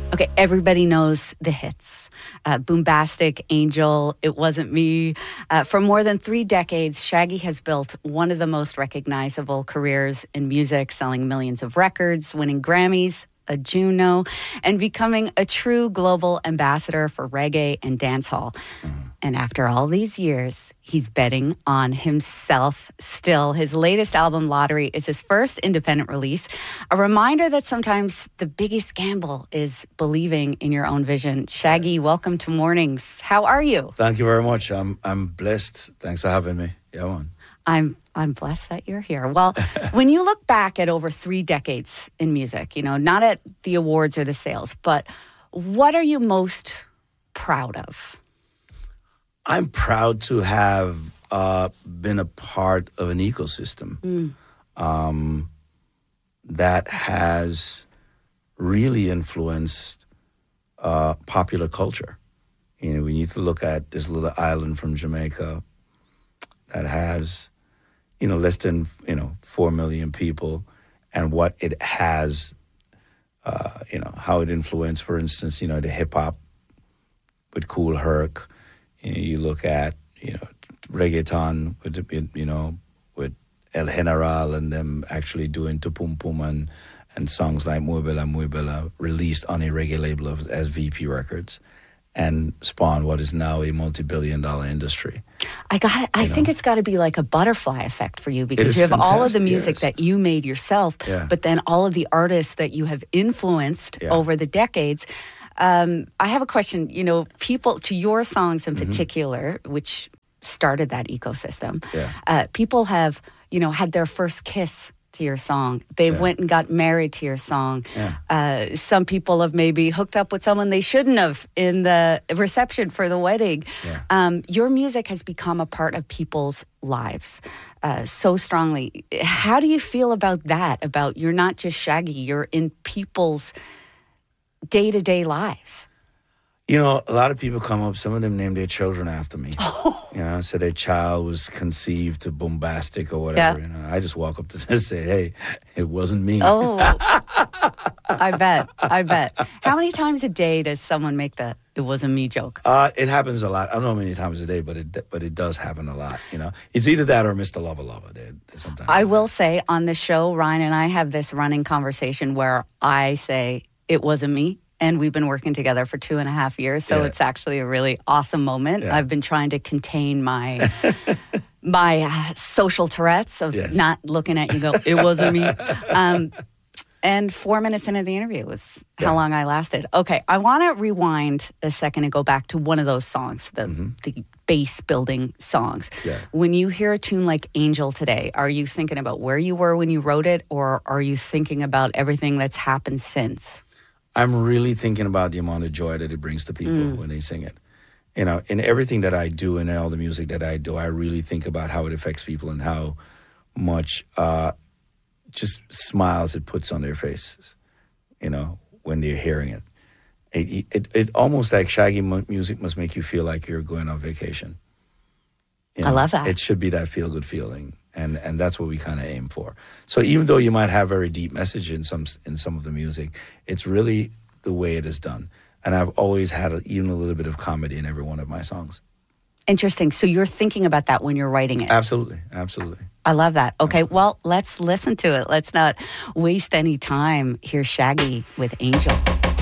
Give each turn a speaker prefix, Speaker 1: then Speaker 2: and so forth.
Speaker 1: Okay, everybody knows the hits. Boombastic, Angel, It Wasn't Me. For more than 3 decades, Shaggy has built one of the most recognizable careers in music, selling millions of records, winning Grammys, a Juno, and becoming a true global ambassador for reggae and dancehall. And after all these years, he's betting on himself still. His latest album, Lottery, is his first independent release. A reminder that sometimes the biggest gamble is believing in your own vision. Shaggy, welcome to Mornings. How are you?
Speaker 2: Thank you very much. I'm blessed. Thanks for having me. Yeah, man.
Speaker 1: I'm blessed that you're here. Well, when you look back at over 3 decades in music, you know, not at the awards or the sales, but what are you most proud of?
Speaker 2: I'm proud to have been a part of an ecosystem that has really influenced popular culture. You know, we need to look at this little island from Jamaica that has, you know, less than, 4 million people, and what it has, how it influenced, for instance, the hip hop with Kool Herc. You look at, reggaeton with El General and them actually doing Tupum Pum and songs like Muy Bella, Muy Bella, released on a reggae label as VP Records, and spawn what is now a multi-billion-dollar industry.
Speaker 1: I think it's got to be like a butterfly effect for you, because you have all of the music that you made yourself, but then all of the artists that you have influenced over the decades. I have a question, people, to your songs in particular, which started that ecosystem, people have, had their first kiss to your song. They went and got married to your song. Some people have maybe hooked up with someone they shouldn't have in the reception for the wedding. Your music has become a part of people's lives so strongly. How do you feel about that? About you're not just Shaggy, you're in people's day-to-day lives?
Speaker 2: A lot of people come up, some of them name their children after me. So their child was conceived to Boombastic or whatever. I just walk up to them and say, hey, it wasn't me.
Speaker 1: Oh, I bet. How many times a day does someone make the "it wasn't me" joke?
Speaker 2: It happens a lot. I don't know how many times a day, but it does happen a lot. It's either that or Mr. Lover Lover. Sometimes
Speaker 1: I will say on the show, Ryan and I have this running conversation where I say, it wasn't me. And we've been working together for 2.5 years. So it's actually a really awesome moment. I've been trying to contain my social Tourette's of not looking at you go, it wasn't me. And 4 minutes into the interview was how long I lasted. Okay, I want to rewind a second and go back to one of those songs, the base building songs. When you hear a tune like Angel today, are you thinking about where you were when you wrote it, or are you thinking about everything that's happened since?
Speaker 2: I'm really thinking about the amount of joy that it brings to people when they sing it. In everything that I do and all the music that I do, I really think about how it affects people and how much just smiles it puts on their faces, when they're hearing it. It almost like Shaggy music must make you feel like you're going on vacation.
Speaker 1: I love that.
Speaker 2: It should be that feel-good feeling. And that's what we kind of aim for. So even though you might have very deep message in some of the music, it's really the way it is done. And I've always had even a little bit of comedy in every one of my songs.
Speaker 1: Interesting. So you're thinking about that when you're writing it?
Speaker 2: Absolutely.
Speaker 1: I love that. Okay, well, let's listen to it. Let's not waste any time. Here's Shaggy with Angel.